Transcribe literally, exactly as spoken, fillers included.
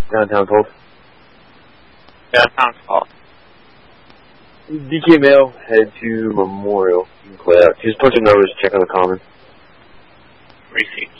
Downtown Cold. Downtown Cold. D K Mail, head to Memorial. You can play out. Just punch the numbers, check on the common. Receipt.